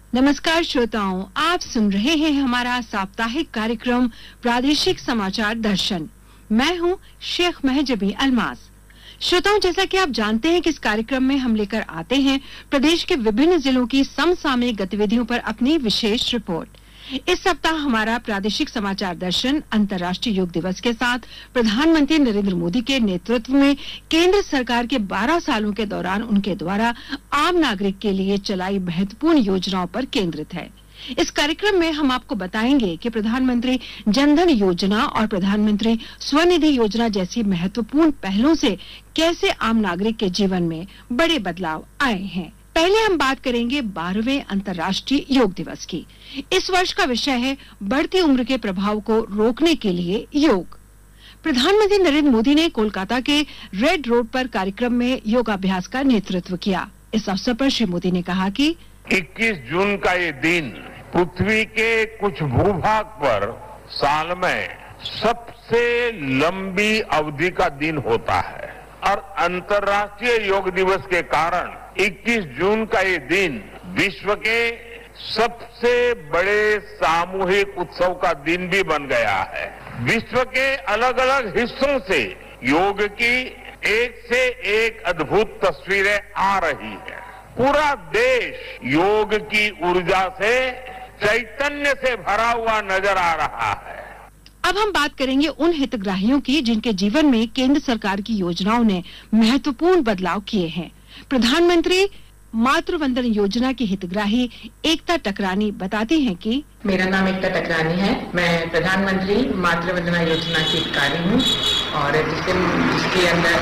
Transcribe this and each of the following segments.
नमस्कार श्रोताओं, आप सुन रहे हैं हमारा साप्ताहिक कार्यक्रम प्रादेशिक समाचार दर्शन। मैं हूं शेख महजबी अलमास। श्रोताओं, जैसा कि आप जानते हैं कि इस कार्यक्रम में हम लेकर आते हैं प्रदेश के विभिन्न जिलों की समसामयिक गतिविधियों पर अपनी विशेष रिपोर्ट। इस सप्ताह हमारा प्रादेशिक समाचार दर्शन अंतर्राष्ट्रीय योग दिवस के साथ प्रधानमंत्री नरेंद्र मोदी के नेतृत्व में केंद्र सरकार के 12 सालों के दौरान उनके द्वारा आम नागरिक के लिए चलाई महत्वपूर्ण योजनाओं पर केंद्रित है। इस कार्यक्रम में हम आपको बताएंगे कि प्रधानमंत्री जनधन योजना और प्रधानमंत्री स्वनिधि योजना जैसी महत्वपूर्ण पहलों से कैसे आम नागरिक के जीवन में बड़े बदलाव आए हैं। पहले हम बात करेंगे 12वें अंतर्राष्ट्रीय योग दिवस की। इस वर्ष का विषय है बढ़ती उम्र के प्रभाव को रोकने के लिए योग। प्रधानमंत्री नरेंद्र मोदी ने कोलकाता के रेड रोड पर कार्यक्रम में योगाभ्यास का नेतृत्व किया। इस अवसर पर श्री मोदी ने कहा कि 21 जून का ये दिन पृथ्वी के कुछ भूभाग पर साल में सबसे लंबी अवधि का दिन होता है और अंतर्राष्ट्रीय योग दिवस के कारण 21 जून का ये दिन विश्व के सबसे बड़े सामूहिक उत्सव का दिन भी बन गया है। विश्व के अलग अलग हिस्सों से योग की एक से एक अद्भुत तस्वीरें आ रही हैं। पूरा देश योग की ऊर्जा से, चैतन्य से भरा हुआ नजर आ रहा है। अब हम बात करेंगे उन हितग्राहियों की जिनके जीवन में केंद्र सरकार की योजनाओं ने महत्वपूर्ण बदलाव किए हैं। प्रधानमंत्री मातृ वंदन योजना की हितग्राही एकता टकरानी बताती हैं कि मेरा नाम एकता टकरानी है। मैं प्रधानमंत्री मातृ वंदना योजना की हितग्राही हूँ और जिसके अंदर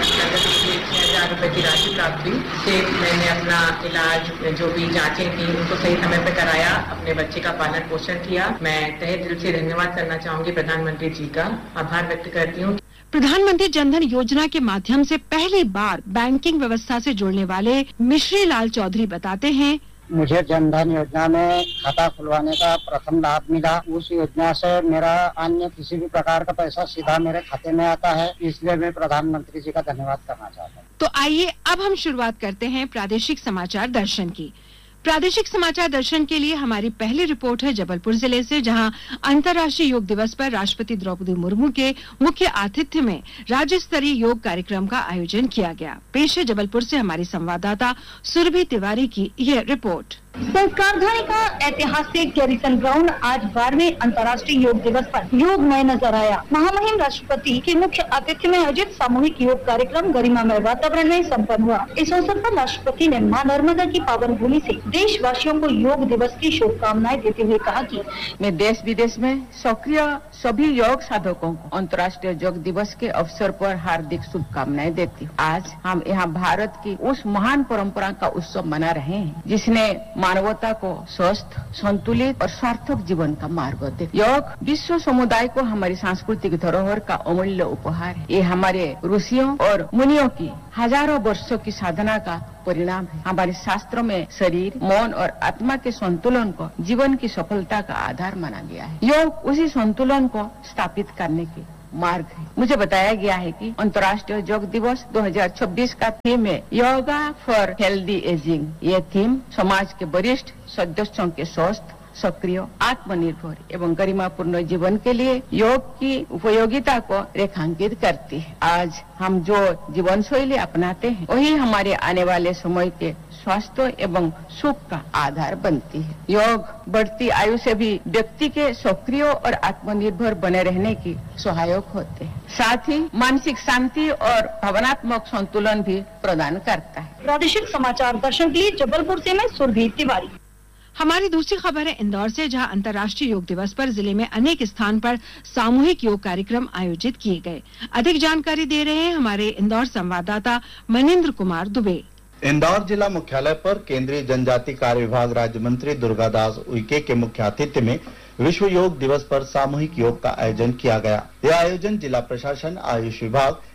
6,000 रुपए की राशि प्राप्त हुई से मैंने अपना इलाज, जो भी जांचें थी उनको सही समय पर कराया, अपने बच्चे का पालन पोषण किया। मैं तहे दिल से धन्यवाद करना चाहूंगी प्रधानमंत्री जी का, आभार व्यक्त करती हूँ। प्रधानमंत्री जनधन योजना के माध्यम से पहली बार बैंकिंग व्यवस्था से जुड़ने वाले मिश्री लाल चौधरी बताते हैं, मुझे जनधन योजना में खाता खुलवाने का प्रथम लाभ मिला। उस योजना से मेरा अन्य किसी भी प्रकार का पैसा सीधा मेरे खाते में आता है, इसलिए मैं प्रधानमंत्री जी का धन्यवाद करना चाहता हूँ। तो आइए अब हम शुरुआत करते हैं प्रादेशिक समाचार दर्शन की। प्रादेशिक समाचार दर्शन के लिए हमारी पहली रिपोर्ट है जबलपुर जिले से, जहां अंतर्राष्ट्रीय योग दिवस पर राष्ट्रपति द्रौपदी मुर्मू के मुख्य आतिथ्य में राज्य स्तरीय योग कार्यक्रम का आयोजन किया गया। पेश है जबलपुर से हमारी संवाददाता सुरभि तिवारी की यह रिपोर्ट। संस्कारधानी का ऐतिहासिक गैरिसन ग्राउंड आज 12वें अंतर्राष्ट्रीय योग दिवस पर योग में नजर आया। महामहिम राष्ट्रपति के मुख्य आतिथ्य में आयोजित सामूहिक योग कार्यक्रम गरिमामय वातावरण में संपन्न हुआ। इस अवसर पर राष्ट्रपति ने मां नर्मदा की पावन भूमि से देशवासियों को योग दिवस की शुभकामनाएं देते हुए कहा कि मैं देश विदेश में सक्रिय सभी योग साधकों को अंतर्राष्ट्रीय योग दिवस के अवसर पर हार्दिक शुभकामनाएं देती हूँ। आज हम यहाँ भारत की उस महान परंपरा का उत्सव मना रहे हैं जिसने मानवता को स्वस्थ, संतुलित और सार्थक जीवन का मार्ग दे। योग विश्व समुदाय को हमारी सांस्कृतिक धरोहर का अमूल्य उपहार है। ये हमारे ऋषियों और मुनियों की हजारों वर्षों की साधना का परिणाम है। हमारे शास्त्रों में शरीर, मन और आत्मा के संतुलन को जीवन की सफलता का आधार माना गया है। योग उसी संतुलन को स्थापित करने की मार्ग है। मुझे बताया गया है कि अंतर्राष्ट्रीय योग दिवस 2026 का थीम है योगा फॉर हेल्दी एजिंग। ये थीम समाज के वरिष्ठ सदस्यों के स्वस्थ, सक्रिय, आत्मनिर्भर एवं गरिमापूर्ण जीवन के लिए योग की उपयोगिता को रेखांकित करती है। आज हम जो जीवन शैली अपनाते हैं वही हमारे आने वाले समय के स्वास्थ्य एवं सुख का आधार बनती है। योग बढ़ती आयु से भी व्यक्ति के सक्रिय और आत्मनिर्भर बने रहने की सहायक होते हैं। साथ ही मानसिक शांति और भावनात्मक संतुलन भी प्रदान करता है। प्रादेशिक समाचार दर्शन के लिए जबलपुर से मैं सुरभि तिवारी। हमारी दूसरी खबर है इंदौर से, जहां अंतर्राष्ट्रीय योग दिवस पर जिले में अनेक स्थान पर सामूहिक योग कार्यक्रम आयोजित किए गए। अधिक जानकारी दे रहे हैं हमारे इंदौर संवाददाता मनिंद्र कुमार दुबे। इंदौर जिला मुख्यालय पर केंद्रीय जनजाति कार्य विभाग राज्य मंत्री दुर्गादास उइके के मुख्य आतिथ्य में विश्व योग दिवस पर सामूहिक योग का आयोजन किया गया। यह आयोजन जिला प्रशासन, आयुष विभाग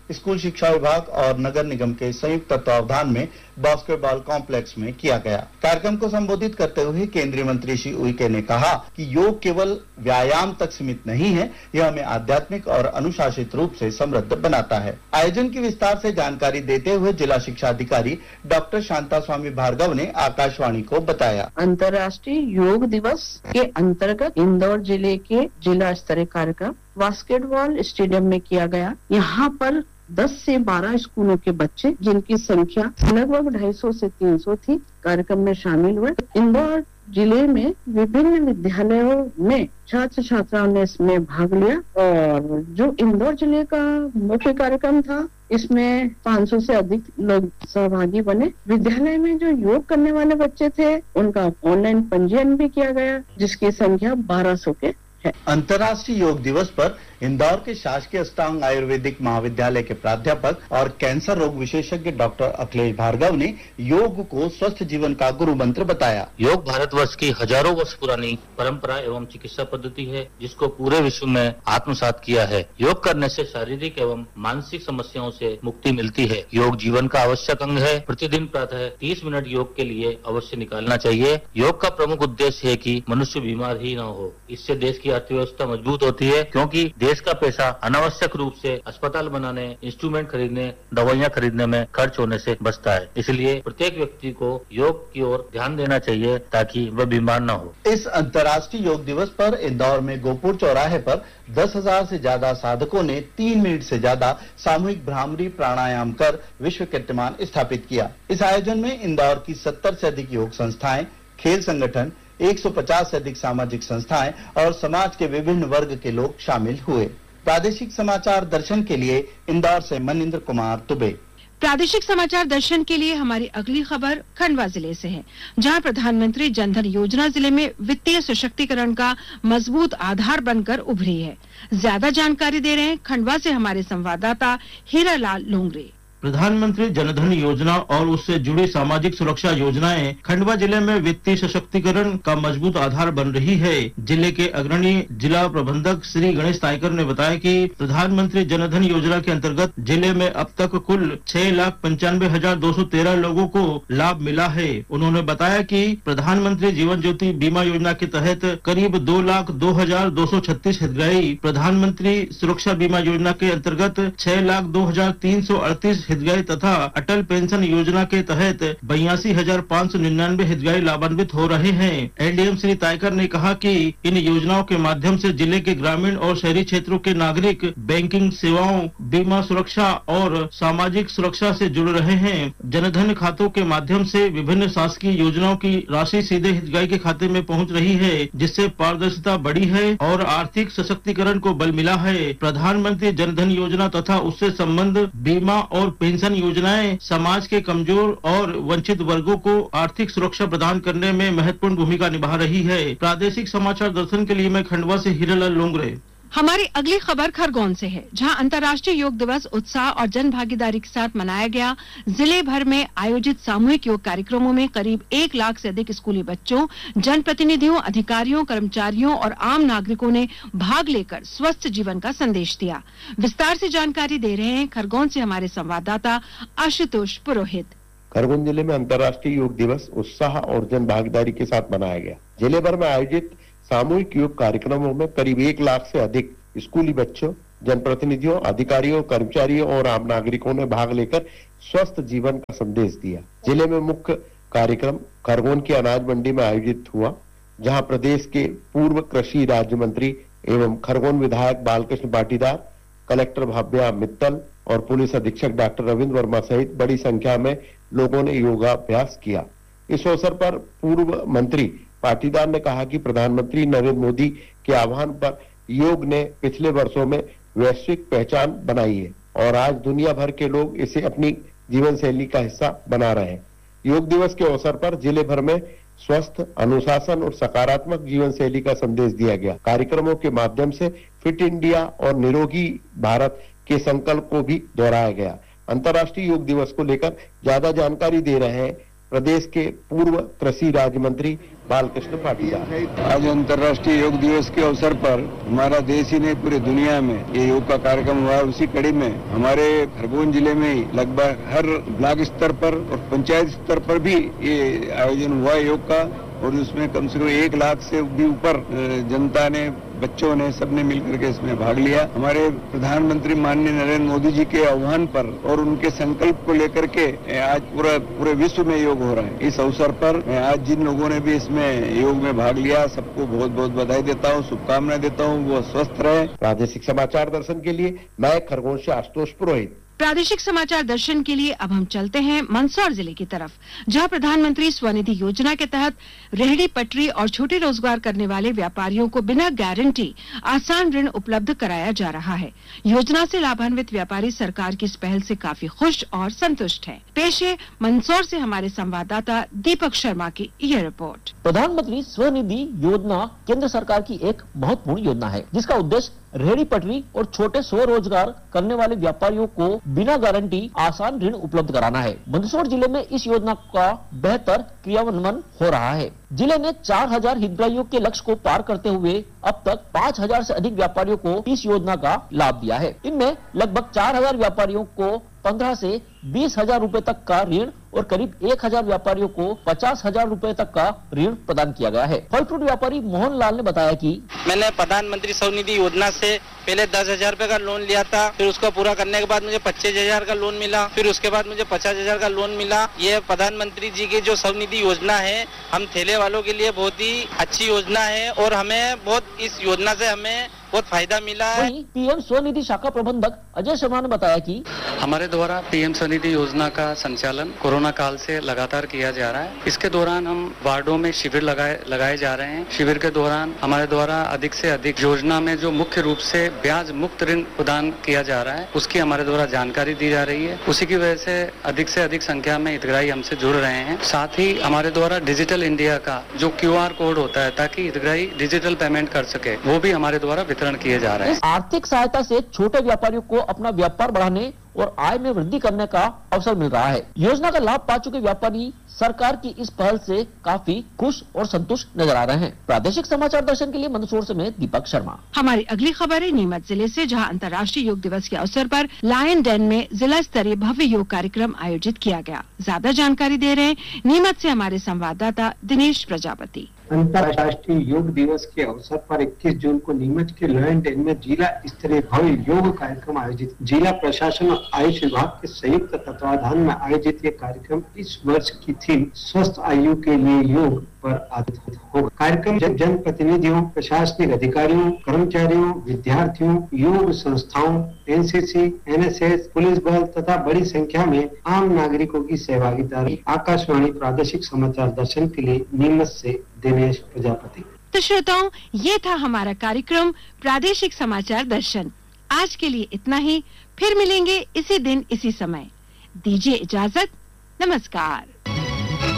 स्कूल शिक्षा विभाग और नगर निगम के संयुक्त तत्वावधान में बास्केटबॉल कॉम्प्लेक्स में किया गया। कार्यक्रम को संबोधित करते हुए केंद्रीय मंत्री श्री उइके ने कहा कि योग केवल व्यायाम तक सीमित नहीं है, यह हमें आध्यात्मिक और अनुशासित रूप से समृद्ध बनाता है। आयोजन की विस्तार से जानकारी देते हुए जिला शिक्षा अधिकारी डॉक्टर शांता स्वामी भार्गव ने आकाशवाणी को बताया। अंतर्राष्ट्रीय योग दिवस के अंतर्गत इंदौर जिले के जिला स्तरीय कार्यक्रम बास्केटबॉल स्टेडियम में किया गया। यहाँ पर 10 से 12 स्कूलों के बच्चे, जिनकी संख्या लगभग 250 से 300 थी, कार्यक्रम में शामिल हुए। इंदौर जिले में विभिन्न विद्यालयों में छात्र छात्राओं ने इसमें भाग लिया और जो इंदौर जिले का मुख्य कार्यक्रम था, इसमें 500 से अधिक लोग सहभागी बने। विद्यालय में जो योग करने वाले बच्चे थे, उनका ऑनलाइन पंजीयन भी किया गया, जिसकी संख्या 1200 के है। अंतर्राष्ट्रीय योग दिवस पर इंदौर के शासकीय अष्टांग आयुर्वेदिक महाविद्यालय के प्राध्यापक और कैंसर रोग विशेषज्ञ डॉक्टर अखिलेश भार्गव ने योग को स्वस्थ जीवन का गुरु मंत्र बताया। योग भारतवर्ष की हजारों वर्ष पुरानी परंपरा एवं चिकित्सा पद्धति है, जिसको पूरे विश्व में आत्मसात किया है। योग करने से शारीरिक एवं मानसिक समस्याओं से मुक्ति मिलती है। योग जीवन का आवश्यक अंग है। प्रतिदिन प्रातः 30 मिनट योग के लिए अवश्य निकालना चाहिए। योग का प्रमुख उद्देश्य है कि मनुष्य बीमार ही न हो। इससे देश की अर्थव्यवस्था मजबूत होती है, क्योंकि देश का पैसा अनावश्यक रूप से अस्पताल बनाने, इंस्ट्रूमेंट खरीदने, दवाइयाँ खरीदने में खर्च होने से बचता है। इसलिए प्रत्येक व्यक्ति को योग की ओर ध्यान देना चाहिए ताकि वह बीमार न हो। इस अंतर्राष्ट्रीय योग दिवस पर इंदौर में गोपुर चौराहे पर 10,000 से ज्यादा साधकों ने 3 मिनट से ज्यादा सामूहिक भ्रामरी प्राणायाम कर विश्व कीर्तिमान स्थापित किया। इस आयोजन में इंदौर की 70 से अधिक योग संस्थाएं, खेल संगठन, 150 से अधिक सामाजिक संस्थाएं और समाज के विभिन्न वर्ग के लोग शामिल हुए। प्रादेशिक समाचार दर्शन के लिए इंदौर से मनिंद्र कुमार दुबे। प्रादेशिक समाचार दर्शन के लिए हमारी अगली खबर खंडवा जिले से है, जहां प्रधानमंत्री जनधन योजना जिले में वित्तीय सशक्तिकरण का मजबूत आधार बनकर उभरी है। ज्यादा जानकारी दे रहे हैं खंडवा से हमारे संवाददाता हीरालाल लोंगरे। प्रधानमंत्री जनधन योजना और उससे जुड़ी सामाजिक सुरक्षा योजनाएं खंडवा जिले में वित्तीय सशक्तिकरण का मजबूत आधार बन रही है। जिले के अग्रणी जिला प्रबंधक श्री गणेश तायकर ने बताया कि प्रधानमंत्री जनधन योजना के अंतर्गत जिले में अब तक कुल 6,95,213 लोगों को लाभ मिला है। उन्होंने बताया कि प्रधानमंत्री जीवन ज्योति बीमा योजना के तहत करीब 2,02,236 हितग्राही, प्रधानमंत्री सुरक्षा बीमा योजना के अंतर्गत 6,02,338 हितग्राही तथा अटल पेंशन योजना के तहत 82,599 हितग्राही लाभान्वित हो रहे हैं। एडीएम श्री तायकर ने कहा कि इन योजनाओं के माध्यम से जिले के ग्रामीण और शहरी क्षेत्रों के नागरिक बैंकिंग सेवाओं, बीमा सुरक्षा और सामाजिक सुरक्षा से जुड़ रहे हैं। जनधन खातों के माध्यम से विभिन्न शासकीय योजनाओं की राशि सीधे हितग्राही के खाते में पहुंच रही है, जिससे पारदर्शिता बढ़ी है और आर्थिक सशक्तिकरण को बल मिला है। प्रधानमंत्री जनधन योजना तथा उससे संबंध बीमा और पेंशन योजनाएं समाज के कमजोर और वंचित वर्गों को आर्थिक सुरक्षा प्रदान करने में महत्वपूर्ण भूमिका निभा रही है। प्रादेशिक समाचार दर्शन के लिए मैं खंडवा से हीरालाल लोंगरे। हमारी अगली खबर खरगोन से है, जहां अंतर्राष्ट्रीय योग दिवस उत्साह और जन भागीदारी के साथ मनाया गया। जिले भर में आयोजित सामूहिक योग कार्यक्रमों में करीब 1 लाख से अधिक स्कूली बच्चों, जनप्रतिनिधियों, अधिकारियों, कर्मचारियों और आम नागरिकों ने भाग लेकर स्वस्थ जीवन का संदेश दिया। विस्तार से जानकारी दे रहे हैं खरगोन से हमारे संवाददाता आशुतोष पुरोहित। खरगोन जिले में अंतर्राष्ट्रीय योग दिवस उत्साह और जन भागीदारी के साथ मनाया गया। जिले भर में आयोजित सामूहिक योग कार्यक्रमों में करीब 1 लाख से अधिक स्कूली बच्चों, जनप्रतिनिधियों, अधिकारियों, कर्मचारियों और आम नागरिकों ने भाग लेकर स्वस्थ जीवन का संदेश दिया। जिले में मुख्य कार्यक्रम खरगोन की अनाज मंडी में आयोजित हुआ, जहां प्रदेश के पूर्व कृषि राज्य मंत्री एवं खरगोन विधायक बालकृष्ण पाटीदार, कलेक्टर भाव्या मित्तल और पुलिस अधीक्षक डॉक्टर रविंद्र वर्मा सहित बड़ी संख्या में लोगों ने योगाभ्यास किया। इस अवसर पर पूर्व मंत्री पाटीदार ने कहा कि प्रधानमंत्री नरेंद्र मोदी के आह्वान पर योग ने पिछले वर्षों में वैश्विक पहचान बनाई है और आज दुनिया भर के लोग इसे अपनी जीवन शैली का हिस्सा बना रहे हैं। योग दिवस के अवसर पर जिले भर में स्वस्थ, अनुशासन और सकारात्मक जीवन शैली का संदेश दिया गया। कार्यक्रमों के माध्यम से फिट इंडिया और निरोगी भारत के संकल्प को भी दोहराया गया। अंतर्राष्ट्रीय योग दिवस को लेकर ज्यादा जानकारी दे रहे हैं प्रदेश के पूर्व कृषि राज्य मंत्री बालकृष्ण पाटीदार। आज अंतर्राष्ट्रीय योग दिवस के अवसर पर हमारा देश ही नहीं पूरी दुनिया में ये योग का कार्यक्रम हुआ। उसी कड़ी में हमारे खरगोन जिले में लगभग हर ब्लॉक स्तर पर और पंचायत स्तर पर भी ये आयोजन हुआ योग का, और उसमें कम से कम 1 लाख से भी ऊपर जनता ने, बच्चों ने, सबने मिलकर के इसमें भाग लिया। हमारे प्रधानमंत्री माननीय नरेंद्र मोदी जी के आह्वान पर और उनके संकल्प को लेकर के आज पूरे विश्व में योग हो रहा है। इस अवसर पर मैं आज जिन लोगों ने भी इसमें योग में भाग लिया सबको बहुत बहुत बधाई देता हूँ, शुभकामनाएं देता हूँ, वो स्वस्थ रहे। प्रादेशिक समाचार दर्शन के लिए मैं खरगोन से आशुतोष पुरोहित। प्रादेशिक समाचार दर्शन के लिए अब हम चलते हैं मंदसौर जिले की तरफ, जहां प्रधानमंत्री स्वनिधि योजना के तहत रेहड़ी पटरी और छोटे रोजगार करने वाले व्यापारियों को बिना गारंटी आसान ऋण उपलब्ध कराया जा रहा है। योजना से लाभान्वित व्यापारी सरकार की इस पहल से काफी खुश और संतुष्ट हैं। पेश है मंदसौर से हमारे संवाददाता दीपक शर्मा की यह रिपोर्ट। प्रधानमंत्री स्वनिधि योजना केंद्र सरकार की एक महत्वपूर्ण योजना है, जिसका उद्देश्य रेहड़ी पटरी और छोटे स्वरोजगार करने वाले व्यापारियों को बिना गारंटी आसान ऋण उपलब्ध कराना है। मंदसौर जिले में इस योजना का बेहतर क्रियान्वयन हो रहा है। जिले ने 4000 हितग्राहियों के लक्ष्य को पार करते हुए अब तक 5000 से अधिक व्यापारियों को इस योजना का लाभ दिया है। इनमें लगभग 4000 व्यापारियों को 15 से 20,000 रूपए तक का ऋण और करीब 1000 व्यापारियों को 50,000 रूपए तक का ऋण प्रदान किया गया है। फल फ्रूट व्यापारी मोहन लाल ने बताया कि मैंने प्रधानमंत्री स्वनिधि योजना से पहले 10,000 रूपए का लोन लिया था, फिर उसको पूरा करने के बाद मुझे 25,000 का लोन मिला, फिर उसके बाद मुझे 50,000 का लोन मिला। ये प्रधानमंत्री जी की जो स्वनिधि योजना है, हम ठेले वालों के लिए बहुत ही अच्छी योजना है और हमें बहुत इस योजना से हमें बहुत फायदा मिला है। वहीं पीएम स्वनिधि शाखा प्रबंधक अजय शर्मा ने बताया कि हमारे द्वारा पीएम स्वनिधि योजना का संचालन कोरोना काल से लगातार किया जा रहा है। इसके दौरान हम वार्डों में शिविर लगाए जा रहे हैं। शिविर के दौरान हमारे द्वारा अधिक से अधिक योजना में जो मुख्य रूप से ब्याज मुक्त ऋण प्रदान किया जा रहा है, उसकी हमारे द्वारा जानकारी दी जा रही है। उसी की वजह से अधिक संख्या में हितग्राही हमसे जुड़ रहे हैं। साथ ही हमारे द्वारा डिजिटल इंडिया का जो QR कोड होता है, ताकि हितग्राही डिजिटल पेमेंट कर सके, वो भी हमारे द्वारा वितरण किए जा रहे हैं। इस आर्थिक सहायता से छोटे व्यापारियों को अपना व्यापार बढ़ाने और आय में वृद्धि करने का अवसर मिल रहा है। योजना का लाभ पा चुके व्यापारी सरकार की इस पहल से काफी खुश और संतुष्ट नजर आ रहे हैं। प्रादेशिक समाचार दर्शन के लिए मंदसौर से मैं दीपक शर्मा। हमारी अगली खबर है नीमच जिले से, जहां अंतर्राष्ट्रीय योग दिवस के अवसर पर लायन डेन में जिला स्तरीय भव्य योग कार्यक्रम आयोजित किया गया। ज्यादा जानकारी दे रहे हैं नीमच से हमारे संवाददाता दिनेश प्रजापति। अंतर्राष्ट्रीय योग दिवस के अवसर पर 21 जून को नीमच के लायन डेन में जिला स्तरीय भव्य योग कार्यक्रम आयोजित। जिला प्रशासन और आयुष विभाग के संयुक्त तत्वाधान में आयोजित ये कार्यक्रम इस वर्ष की थीम स्वस्थ आयु के लिए योग पर आधारित होगा। कार्यक्रम जन प्रतिनिधियों, प्रशासनिक अधिकारियों, कर्मचारियों, विद्यार्थियों, योग संस्थाओं, NCC, NSS, पुलिस बल तथा बड़ी संख्या में आम नागरिकों की सहभागिता रही। आकाशवाणी प्रादेशिक समाचार दर्शन के लिए नीमच से दिनेश प्रजापति। तो श्रोताओं, ये था हमारा कार्यक्रम प्रादेशिक समाचार दर्शन। आज के लिए इतना ही, फिर मिलेंगे इसी दिन इसी समय। दीजिए इजाजत, नमस्कार।